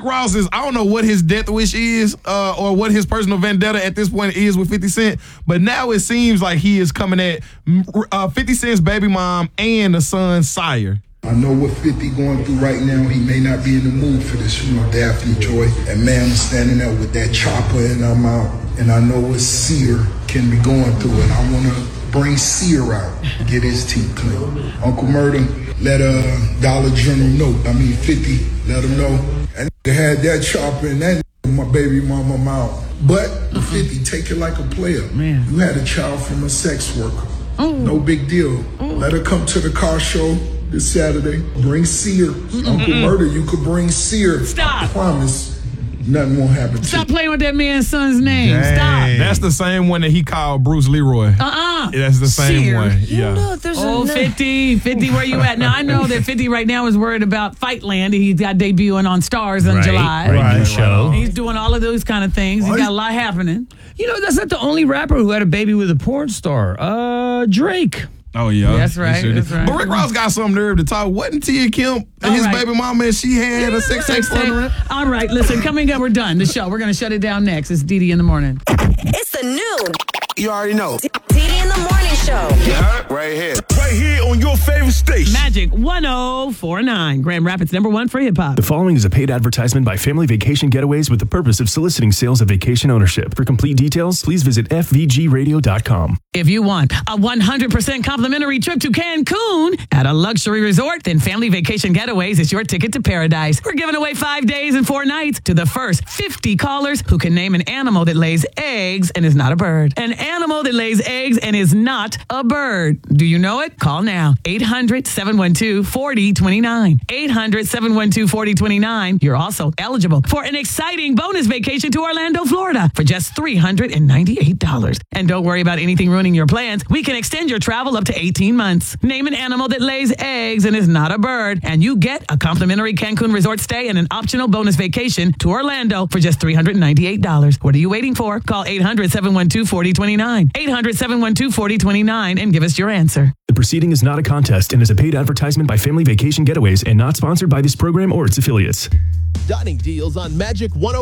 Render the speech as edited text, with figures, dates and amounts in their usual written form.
Rick Ross is, I don't know what his death wish is or what his personal vendetta at this point is with 50 Cent, but now it seems like he is coming at 50 Cent's baby mom and the son's sire. I know what 50 going through right now. He may not be in the mood for this, Daphne Joy. And man, I'm standing there with that chopper in our mouth. And I know what Sear can be going through. And I want to bring Sear out, get his teeth clean. Uncle Murder, let Dollar General know. 50, let him know. And they had that chopper in that my baby mama mouth. But 50, take it like a player. Man. You had a child from a sex worker. No big deal. Let her come to the car show this Saturday. Bring Sear. Uncle Murder, you could bring Sear. Stop. I promise nothing won't happen to you. Stop playing with that man's son's name. Dang. Stop. That's the same one that he called Bruce Leroy. That's the same Sear. one. Yeah. Look, there's 50, where you at? Now, I know that 50 right now is worried about Fightland. He's got debuting on Stars in July. Right, new show. He's doing all of those kind of things. He's got a lot happening. That's not the only rapper who had a baby with a porn star. Drake. Oh, yeah. That's right. He sure did. That's right. But Rick Ross got some nerve to talk. Wasn't Tia Kemp and his baby mama and she had a sex tape on her? All right, listen, coming up, we're done. The show. We're going to shut it down next. It's Didi in the morning. It's the new. You already know. Didi in the morning show. Yeah, right here. Right here on your favorite station. Magic 1049, Grand Rapids #1 for hip hop. The following is a paid advertisement by Family Vacation Getaways with the purpose of soliciting sales of vacation ownership. For complete details, please visit fvgradio.com. If you want a 100% complimentary trip to Cancun at a luxury resort, then Family Vacation Getaways is your ticket to paradise. We're giving away 5 days and 4 nights to the first 50 callers who can name an animal that lays eggs and is not a bird. An animal that lays eggs and is not a bird. Do you know it? Call now. 800-712-4029. 800-712-4029. You're also eligible for an exciting bonus vacation to Orlando, Florida for just $398. And don't worry about anything ruining your plans. We can extend your travel up to 18 months. Name an animal that lays eggs and is not a bird, and you get a complimentary Cancun resort stay and an optional bonus vacation to Orlando for just $398. What are you waiting for? Call 800-712-4029. 800-712-4029 and give us your answer. The proceeding is not a contest and is a paid advertisement by Family Vacation Getaways and not sponsored by this program or its affiliates. Dining deals on Magic 101.